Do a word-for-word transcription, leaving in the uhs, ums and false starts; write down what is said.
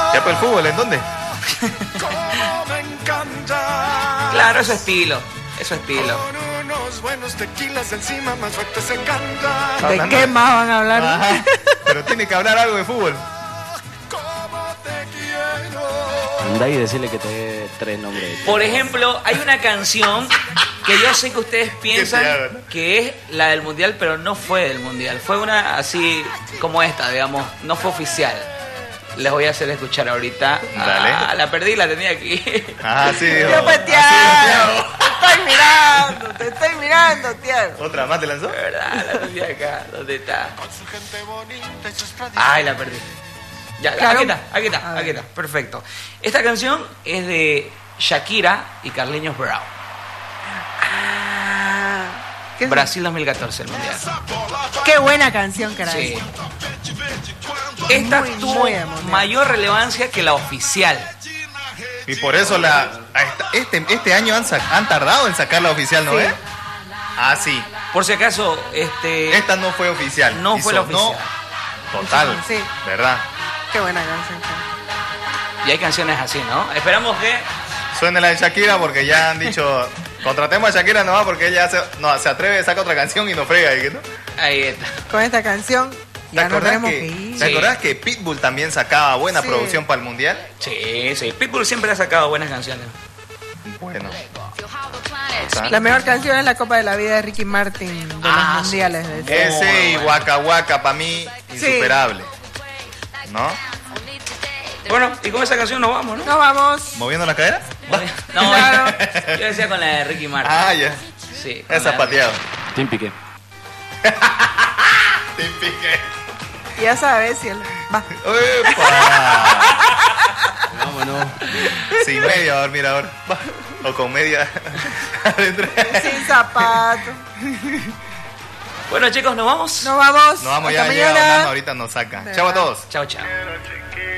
¿Ya por el fútbol? ¿En dónde? Claro, eso es estilo. Eso es estilo. ¿De qué más van a hablar? Ajá, pero tiene que hablar algo de fútbol. Andá y decirle que te dé tres nombres. Por ejemplo, hay una canción que yo sé que ustedes piensan que es la del mundial, pero no fue del mundial. Fue una así como esta, digamos, no fue oficial. Les voy a hacer escuchar ahorita. Dale. Ah, la perdí, la tenía aquí. Ah, sí, dijo. Yo, pues, Tiago, te estoy mirando, te estoy mirando, Tiago. ¿Otra más te lanzó? De verdad, la tenía acá. ¿Dónde está? Ay, la perdí. Ya, Claro. aquí está, aquí está, aquí está. Perfecto. Esta canción es de Shakira y Carliños Brown. Ah, ¿qué, Brasil dos mil catorce, el mundial. qué buena canción, caray. Sí. Esta Muy, tuvo muy mundial. mayor relevancia que la oficial. Y por eso la a esta- este, este año han, sac- han tardado en sacar la oficial, ¿no Sí. ves? Ah, sí. Por si acaso, este. Esta no fue oficial. No Y fue la sonó oficial. Total. Sí. ¿Verdad? Qué buena canción. Y hay canciones así, ¿no? Esperamos que. Suena la de Shakira porque ya han dicho, contratemos a Shakira nomás porque ella se, no, se atreve, saca otra canción y nos frega. ¿Y qué no? Ahí está. Con esta canción ¿Te ya no acordás, tenemos que, que ir. ¿te Sí. acordás que Pitbull también sacaba buena Sí. producción para el mundial? Sí, sí. Pitbull siempre ha sacado buenas canciones. Bueno. La mejor canción es La Copa de la Vida de Ricky Martin de Ah, los mundiales. de- Muy Ese y bueno. Waka Waka para mí insuperable. ¿No? Bueno, y con esa canción nos vamos, ¿no? Nos vamos. ¿Moviendo la cadera? No, Claro. yo decía con la de Ricky Martin. Ah, ya. Sí. con Es la de- zapateado. Team Piqué. Te piqué. Ya sabes si el... Va. ¡Epa! Vámonos. Sin media va a dormir ahora. O con media adentro. Sin zapato. Bueno, chicos, nos vamos. Nos vamos. Nos vamos Hasta ya, llega mañana. Nano, ahorita nos saca. Chao a todos. Chao, chao.